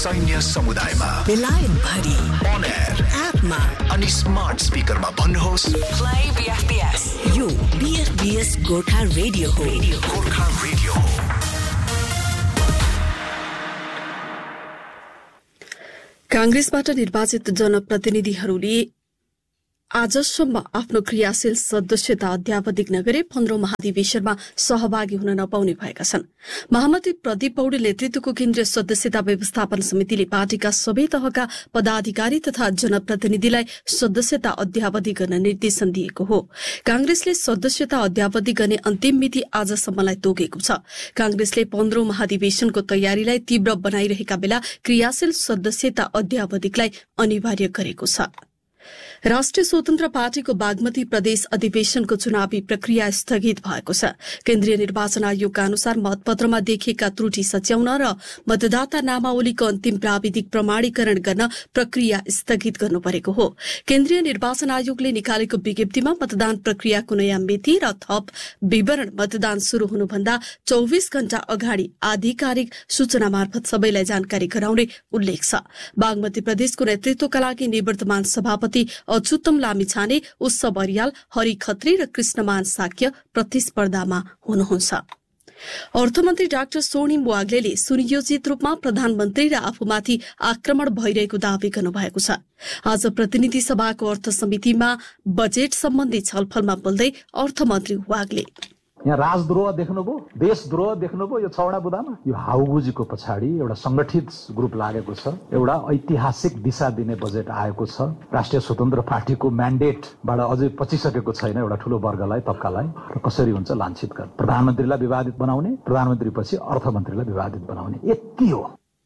सैन्य समुदायमा बेलायत भरि on air एपमा अनि स्मार्ट स्पिकरमा भन्नुहोस् प्ले बीएफबीएस। यो बीएफबीएस गोर्खा रेडियो हो। गोर्खा रेडियो हो। कांग्रेसबाट निर्वाचित जनप्रतिनिधिहरूले आजसम्म आफ्नो क्रियाशील सदस्यता अध्यावधिक नगरे 15औं महाधिवेशनमा सहभागी हुन नपाउने भएका छन्। महामन्त्री प्रदीप पौडेल नेतृत्वको केन्द्रीय सदस्यता व्यवस्थापन समितिले पार्टीका सबै तहका पदाधिकारी तथा जनप्रतिनिधिलाई सदस्यता अध्यावधि गर्न निर्देशन दिएको हो। कांग्रेसले सदस्यता अध्यावधि गर्ने अन्तिम मिति आजसम्मलाई तोकेको छ। कांग्रेसले 15औं महाधिवेशनको तयारीलाई तीव्र बनाइरहेका बेला क्रियाशील सदस्यता अध्यावधिकलाई अनिवार्य गरेको छ। राष्ट्रिय स्वतन्त्र पार्टीको बागमती प्रदेश अधिवेशनको चुनावी प्रक्रिया स्थगित भएको छ। केन्द्रीय निर्वाचन आयोगका अनुसार मतपत्रमा देखिएका त्रुटि सच्याउन र मतदाता नामावलीको अन्तिम प्राविधिक प्रमाणीकरण गर्न प्रक्रिया स्थगित गर्नु परेको हो। केन्द्रीय निर्वाचन आयोगले निकालेको विज्ञप्तिमा मतदान प्रक्रियाको नयाँ मिति र थप विवरण मतदान शुरू हुनुभन्दा 24 घण्टा अगाडि आधिकारिक सूचना मार्फत सबैलाई जानकारी गराउने उल्लेख छ। बागमती प्रदेशको नेतृत्वका लागि निवर्तमान सभापति अच्युतम लामिछाने, उत्सव अरियाल, हरि खत्री र कृष्णमान साक्य प्रतिस्पर्धामा हुनुहुन्छ। अर्थमन्त्री डाक्टर स्वर्णिम वाग्लेले सुनियोजित रूपमा प्रधानमन्त्री र आफूमाथि आक्रमण भइरहेको दावी गर्नुभएको छ। आज प्रतिनिधि सभाको अर्थ समितिमा बजेट सम्बन्धी छलफलमा बोल्दै अर्थमन्त्री वाग्ले यहाँ राजद्रोह देख्नुभयो, देशद्रोह देख्नुभयो। यो छवटा बुदामा यो हाउगुजीको पछाडि एउटा संगठित ग्रुप लागेको छ। एउटा ऐतिहासिक दिशा दिने बजेट आएको छ। राष्ट्रिय स्वतन्त्र पार्टीको म्यान्डेटबाट अझै पचिसकेको छैन एउटा ठूलो वर्गलाई, तबकालाई। र कसरी हुन्छ लान्छित गर्ने, प्रधानमन्त्रीलाई विवादित बनाउने, प्रधानमन्त्रीपछि अर्थमन्त्रीलाई विवादित बनाउने, यति हो।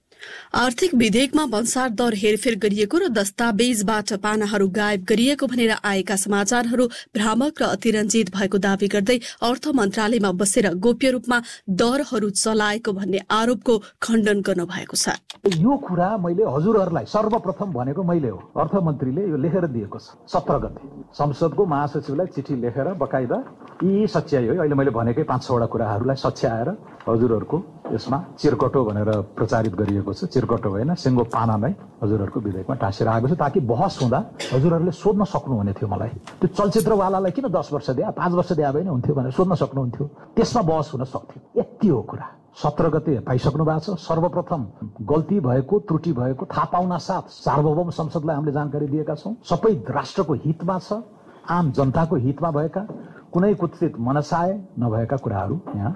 आर्थिक विधेयकमा भन्सार दर हेरफेर गरिएको र दस्तावेजबाट पानाहरू गायब गरिएको भनेर आएका समाचारहरू भ्रामक र अतिरञ्जित भएको दावी गर्दै अर्थ मन्त्रालयमा बसेर गोप्य रूपमा दरहरू चलाएको भन्ने आरोपको खण्डन गर्नु भएको छ। यो कुरा मैले हजुरहरूलाई सर्वप्रथम भनेको मैले हो। अर्थमन्त्रीले यो लेखेर दिएको छ 17 गते संसदको महासचिवलाई चिठी लेखेर बकाइदा यी सच्याइ हो। अहिले मैले भनेकै 5-6 वटा कुराहरूलाई सच्याएर हजुरहरूको यसमा चिरकटो भनेर प्रचारित गरिएको छ। चिरकटो होइन, सिङ्गो पाना नै हजुरहरूको विधेयकमा टाँसेर आएको छ, ताकि बहस हुँदा हजुरहरूले सोध्न सक्नुहुने थियो मलाई। त्यो चलचित्रवालालाई किन 10 वर्ष दिए, 5 वर्ष दिए भए नि हुन्थ्यो भनेर सोध्न सक्नुहुन्थ्यो। त्यसमा बहस हुन सक्थ्यो। यति हो कुरा। 17 गते पाइसक्नु भएको छ। सर्वप्रथम गल्ती भएको, त्रुटि भएको थाहा पाउन साथ सार्वभौम संसदलाई हामीले जानकारी दिएका छौँ। सबै राष्ट्रको हितमा छ, आम जनताको हितमा भएका कुनै कुत्सित मनसाय नभएका कुराहरू यहाँ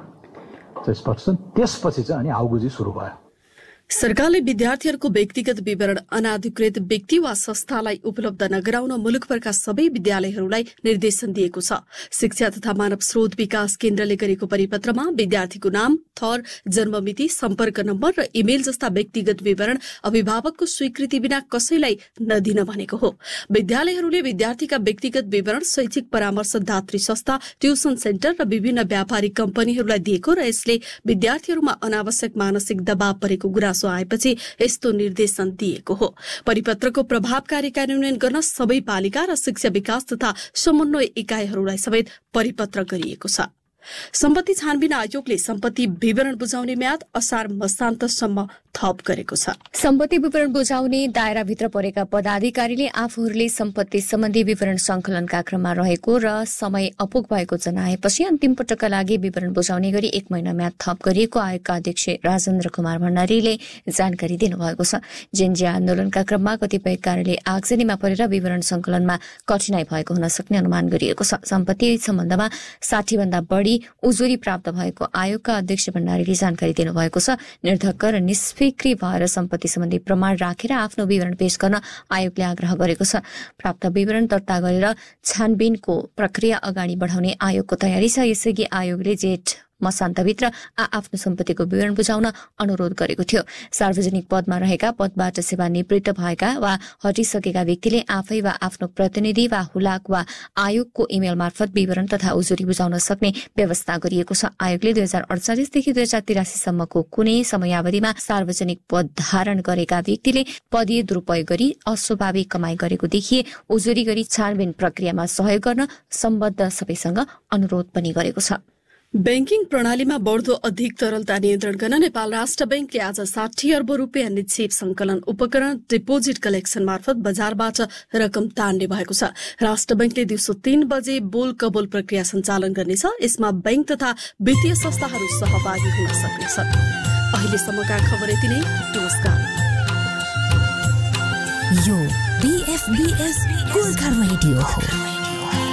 स्पष्ट छन्। त्यसपछि चाहिँ अनि हाउगुजी सुरु भयो। सरकारले विद्यार्थीहरूको व्यक्तिगत विवरण अनाधिकृत व्यक्ति वा संस्थालाई उपलब्ध नगराउन मुलुकभरका सबै विद्यालयहरूलाई निर्देशन दिएको छ। शिक्षा तथा मानव स्रोत विकास केन्द्रले गरेको परिपत्रमा विद्यार्थीको नाम, थर, जन्ममिति, सम्पर्क नम्बर र इमेल जस्ता व्यक्तिगत विवरण अभिभावकको स्वीकृति बिना कसैलाई नदिन भनेको हो। विद्यालयहरूले विद्यार्थीका व्यक्तिगत विवरण शैक्षिक परामर्शदात्री संस्था, ट्युसन सेन्टर र विभिन्न व्यापारिक कम्पनीहरूलाई दिएको र यसले विद्यार्थीहरूमा अनावश्यक मानसिक दबाव परेको गुनासो आएपछि यस्तो निर्देशन दिएको हो। परिपत्रको प्रभावकारी कार्यान्वयन गर्न सबै पालिका र शिक्षा विकास तथा समन्वय इकाइहरूलाई समेत परिपत्र गरिएको छ। सम्पत्ति छानबिन आयोगले सम्पत्ति विवरण बुझाउने म्याद असार मसान्तसम्म थप गरेको छ। सम्पत्ति विवरण बुझाउने दायराभित्र परेका पदाधिकारीले आफूहरूले सम्पत्ति सम्बन्धी विवरण संकलनका क्रममा रहेको र समय अपुग भएको जनाएपछि अन्तिम पटकका लागि विवरण बुझाउने गरी 1 महिना म्याद थप गरिएको आयोगका अध्यक्ष राजेन्द्र कुमार भण्डारीले जानकारी दिनुभएको छ। जेनजी आन्दोलनका क्रममा कतिपय कार्यले आगजनीमा परेर विवरण संकलनमा कठिनाई भएको हुन सक्ने अनुमान गरिएको छ। सम्पत्ति सम्बन्धमा 60 भन्दा बढी उजुरी प्राप्त भएको आयोगका अध्यक्ष भण्डारीले जानकारी दिनुभएको छ। निर्धक्क र निष्फिक्री भएर सम्पत्ति सम्बन्धी प्रमाण राखेर आफ्नो विवरण पेश गर्न आयोगले आग्रह गरेको छ। प्राप्त विवरण दर्ता गरेर छानबिनको प्रक्रिया अगाडि बढाउने आयोगको तयारी छ। यसअघि आयोगले जेठ मसान्तभित्र आफ्नो सम्पत्तिको विवरण बुझाउन अनुरोध गरेको थियो। सार्वजनिक पदमा रहेका, पदबाट सेवानिवृत्त भएका वा हटिसकेका व्यक्तिले आफै वा आफ्नो प्रतिनिधि वा हुलाक वा आयोगको इमेल मार्फत विवरण तथा उजुरी बुझाउन सक्ने व्यवस्था गरिएको छ। आयोगले 2048 देखि 2083 सम्मको कुनै समयावधिमा सार्वजनिक पद धारण गरेका व्यक्तिले पदीय दुरुपयोग गरी अस्वाभाविक कमाई गरेको देखिए उजुरी गरी छानबिन प्रक्रियामा सहयोग गर्न सम्बद्ध सबैसँग अनुरोध पनि गरेको छ। बैंकिङ प्रणालीमा बढ्दो अधिक तरलता नियन्त्रण गर्न नेपाल राष्ट्र बैंकले आज 60 अर्ब रुपियाँ निक्षेप संकलन उपकरण डिपोजिट कलेक्सन मार्फत बजारबाट रकम तान्ने भएको छ। राष्ट्र बैंकले दिउँसो 3 बजे बोल कबोल प्रक्रिया सञ्चालन गर्नेछ। यसमा बैंक तथा वित्तीय संस्थाहरू सहभागी हुन सक्नेछन्। अहिलेसम्मका खबर यति नै। नमस्कार। यो BFBS गोर्खा रेडियो हो।